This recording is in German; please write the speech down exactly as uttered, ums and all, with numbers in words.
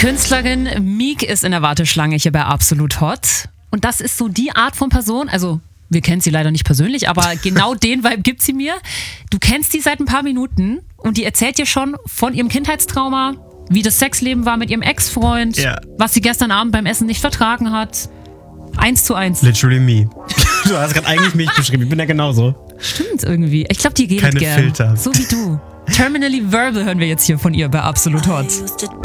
Künstlerin Meek ist in der Warteschlange hier bei Absolut Hot. Und das ist so die Art von Person, also wir kennen sie leider nicht persönlich, aber genau den Vibe gibt sie mir. Du kennst die seit ein paar Minuten und die erzählt dir schon von ihrem Kindheitstrauma, wie das Sexleben war mit ihrem Ex-Freund, ja. was sie gestern Abend beim Essen nicht vertragen hat. Eins zu eins. Literally me. Du hast gerade eigentlich mich beschrieben, ich bin ja genauso. Stimmt irgendwie. Ich glaube, die geht Keine gern. Filter. So wie du. Terminally Verbal hören wir jetzt hier von ihr bei Absolut Hot.